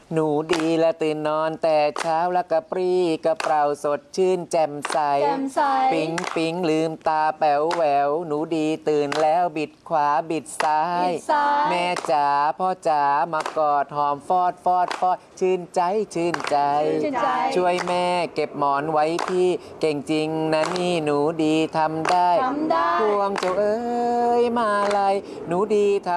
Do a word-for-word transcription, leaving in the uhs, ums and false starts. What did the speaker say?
หนูดีและตื่นนอนแต่เช้าแล้วกระปรี้กระเปร่าสดชื่นแจ่มใสแจ่มใสปิ๊งปิ๊งลืมตาแป๋วแหววหนูดีตื่นแล้วบิดขวาบิดซ้าย แม่จ๋าพ่อจ๋ามากอดหอมฟอดฟอดฟอดชื่นใจชื่นใจ ช่วยแม่เก็บหมอนไว้พี่เก่งจริงนะนี่หนูดีทำได้ทำได้พวงเจ้าเอ้ยมาลัยหนูดีทำ